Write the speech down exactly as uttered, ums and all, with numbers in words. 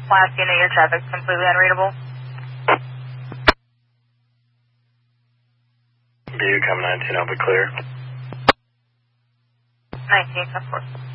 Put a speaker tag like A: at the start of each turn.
A: Last unit, your traffic's completely unreadable.
B: Bucom nineteen, I'll be clear.
A: nineteen, of course.